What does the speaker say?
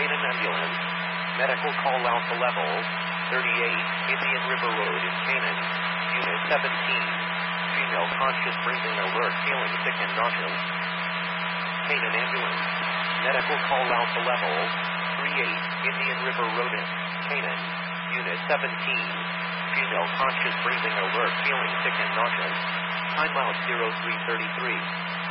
Canaan ambulance. Medical call out to level 38, Indian River Road in Canaan. Unit 17. Female conscious breathing alert, feeling sick and nauseous. Canaan ambulance. Medical call out to level 38, Indian River Road in Canaan. Unit 17. Female conscious breathing alert, feeling sick and nauseous. Time out 0333.